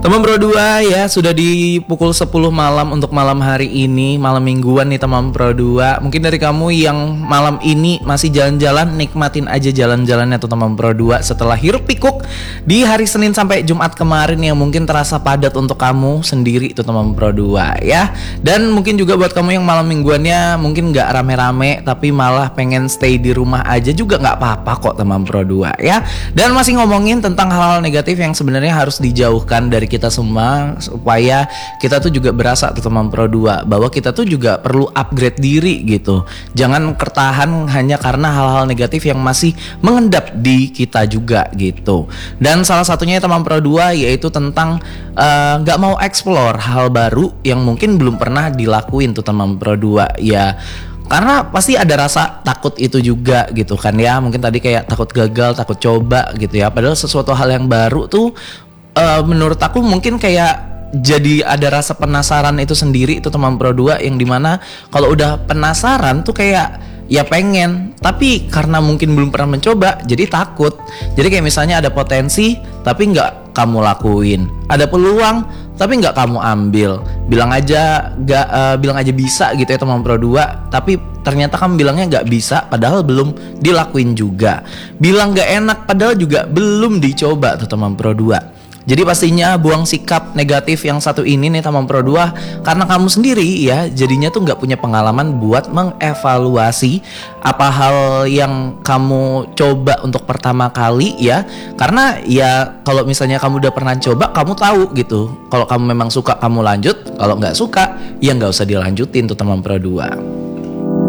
Teman Pro 2 ya, sudah di pukul 10 malam untuk malam hari ini, malam mingguan nih teman Pro 2. Mungkin dari kamu yang malam ini masih jalan-jalan, nikmatin aja jalan-jalannya tuh teman Pro 2 setelah hiruk pikuk di hari Senin sampai Jumat kemarin yang mungkin terasa padat untuk kamu sendiri tuh teman Pro 2 ya. Dan mungkin juga buat kamu yang malam mingguannya mungkin gak rame-rame tapi malah pengen stay di rumah aja juga gak apa-apa kok teman Pro 2 ya. Dan masih ngomongin tentang hal-hal negatif yang sebenarnya harus dijauhkan dari kita semua supaya kita tuh juga berasa tuh teman Pro 2 bahwa kita tuh juga perlu upgrade diri gitu. Jangan tertahan hanya karena hal-hal negatif yang masih mengendap di kita juga gitu. Dan salah satunya teman Pro 2 yaitu tentang gak mau explore hal baru yang mungkin belum pernah dilakuin tuh teman Pro 2 ya. Karena pasti ada rasa takut itu juga gitu kan ya. Mungkin tadi kayak takut gagal, takut coba gitu ya. Padahal sesuatu hal yang baru tuh menurut aku mungkin kayak jadi ada rasa penasaran itu sendiri itu teman Pro 2 yang dimana kalau udah penasaran tuh kayak ya pengen, tapi karena mungkin belum pernah mencoba jadi takut. Jadi kayak misalnya ada potensi tapi nggak kamu lakuin, ada peluang tapi nggak kamu ambil, bilang aja bisa gitu ya teman Pro 2, tapi ternyata kamu bilangnya nggak bisa padahal belum dilakuin juga, bilang nggak enak padahal juga belum dicoba tuh teman Pro 2. Jadi pastinya buang sikap negatif yang satu ini nih teman Pro 2, karena kamu sendiri ya jadinya tuh nggak punya pengalaman buat mengevaluasi apa hal yang kamu coba untuk pertama kali ya. Karena ya kalau misalnya kamu udah pernah coba, kamu tahu gitu kalau kamu memang suka kamu lanjut, kalau nggak suka ya nggak usah dilanjutin tuh teman Pro 2.